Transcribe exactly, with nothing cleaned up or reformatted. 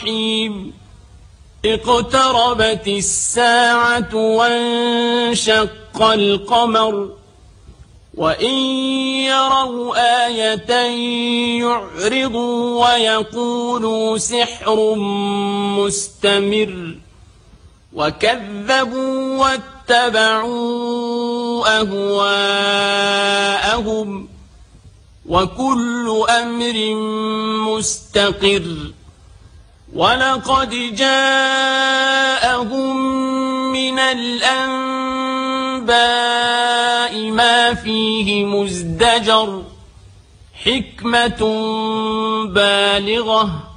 الرحيم اقتربت الساعة وانشق القمر وإن يروا آية يعرضوا ويقولوا سحر مستمر وكذبوا واتبعوا أهواءهم وكل أمر مستقر ولقد جاءهم من الأنباء ما فيه مزدجر حكمة بالغة